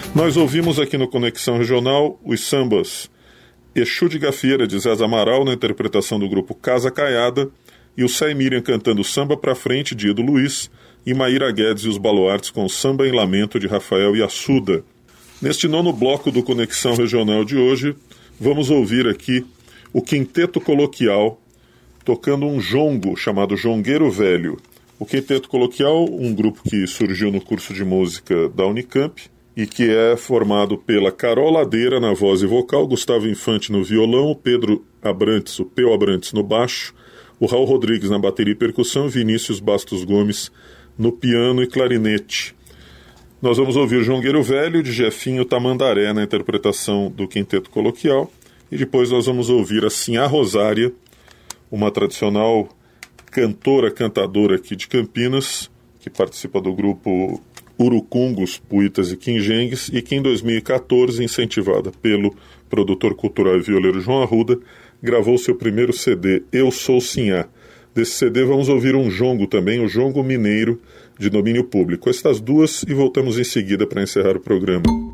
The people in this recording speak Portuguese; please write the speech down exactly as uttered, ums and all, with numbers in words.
Nós ouvimos aqui no Conexão Regional os sambas Exu de Gafieira, de Zé Amaral, na interpretação do grupo Casa Caiada, e o Sai Miriam cantando Samba Pra Frente, de Edu Luiz, e Maíra Guedes e os Baluartes com Samba em Lamento, de Rafael Yassuda. Neste nono bloco do Conexão Regional de hoje, vamos ouvir aqui o Quinteto Coloquial, tocando um jongo chamado Jongueiro Velho. O Quinteto Coloquial, um grupo que surgiu no curso de música da Unicamp, e que é formado pela Carol Ladeira na voz e vocal, Gustavo Infante no violão, o Pedro Abrantes, o Peu Abrantes no baixo, o Raul Rodrigues na bateria e percussão, e Vinícius Bastos Gomes no piano e clarinete. Nós vamos ouvir Jongueiro Velho, de Jefinho Tamandaré, na interpretação do Quinteto Coloquial, e depois nós vamos ouvir a Sinhá Rosária, uma tradicional cantora, cantadora aqui de Campinas, que participa do grupo Urucungos, Puitas e Quinjengues, e que em dois mil e catorze, incentivada pelo produtor cultural e violeiro João Arruda, gravou seu primeiro C D, Eu Sou Sinhá. Desse C D vamos ouvir um jongo também, o Jongo Mineiro, de domínio público. Estas duas, e voltamos em seguida para encerrar o programa.